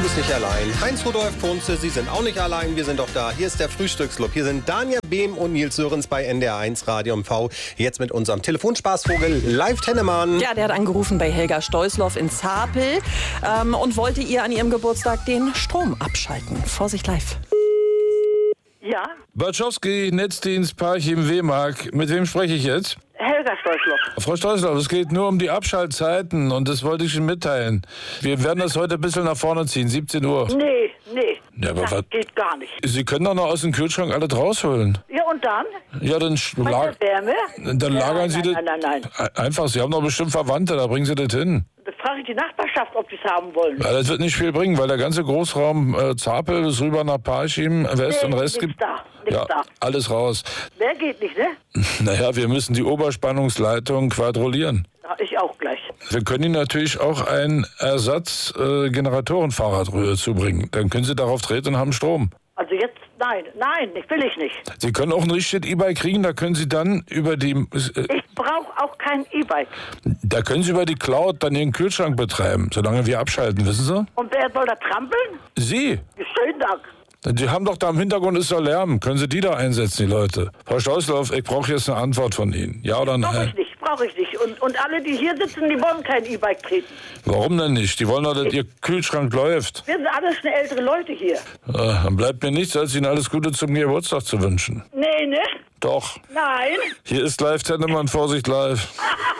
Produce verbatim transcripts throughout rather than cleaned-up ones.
bist nicht allein. Heinz-Rudolf Kunze, Sie sind auch nicht allein. Wir sind doch da. Hier ist der Frühstücksclub. Hier sind Daniel Behm und Nils Sörens bei N D R eins Radio M V. Jetzt mit unserem Telefonspaßvogel Live Tennemann. Ja, der hat angerufen bei Helga Steusloff in Zapel ähm, und wollte ihr an ihrem Geburtstag den Strom abschalten. Vorsicht live. Ja, Bartschowski, Netzdienst, Parchim, W-Mark. Mit wem spreche ich jetzt? Helga Steusloff. Frau Steusloff, es geht nur um die Abschaltzeiten und das wollte ich Ihnen mitteilen. Wir werden das heute ein bisschen nach vorne ziehen, siebzehn Uhr. Nee, nee, Ja, aber das was- geht gar nicht. Sie können doch noch aus dem Kühlschrank alles rausholen. Ja, und dann? Ja, dann, sch- Bei lag- der Wärme? dann lagern nein, Sie nein, das... nein, nein, nein. Einfach, Sie haben doch bestimmt Verwandte, da bringen Sie das hin. Das frage ich die Nachbarschaft, ob sie es haben wollen. Ja, das wird nicht viel bringen, weil der ganze Großraum äh, Zapel bis rüber nach Parchim, West Nee, und Rest nichts gibt... da, nichts Ja, da. alles raus. Wer geht nicht, ne? Naja, wir müssen die Oberspannungsleitung quadrollieren. Ja, ich auch gleich. Wir können Ihnen natürlich auch ein Ersatz-Generatorenfahrrad äh, zubringen. Dann können Sie darauf treten und haben Strom. Also jetzt, nein, nein, ich will ich nicht. Sie können auch ein richtiges E-Bike kriegen, da können Sie dann über die... Äh, Ich brauche auch kein E-Bike. da können Sie über die Cloud dann Ihren Kühlschrank betreiben, solange wir abschalten, wissen Sie? Und wer soll da trampeln? Sie! Schönen Dank. Die haben doch da im Hintergrund ist da Lärm. Können Sie die da einsetzen, die Leute? Frau Steusloff, ich brauche jetzt eine Antwort von Ihnen. Ja oder Brauche nein? ich nicht, brauche ich nicht. Und, und alle, die hier sitzen, die wollen kein E-Bike treten. Warum denn nicht? Die wollen doch, dass Ihr Kühlschrank läuft. Wir sind alles schon ältere Leute hier. Äh, dann bleibt mir nichts, als Ihnen alles Gute zum Geburtstag zu wünschen. Nee, ne? Doch. Nein. Hier ist Live Tennemann, Vorsicht live.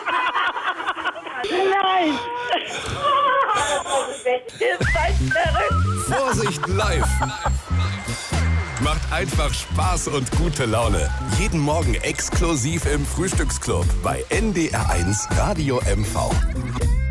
Nein. Ihr seid verrückt. Vorsicht live. Macht einfach Spaß und gute Laune. Jeden Morgen exklusiv im Frühstücksclub bei N D R eins Radio M V.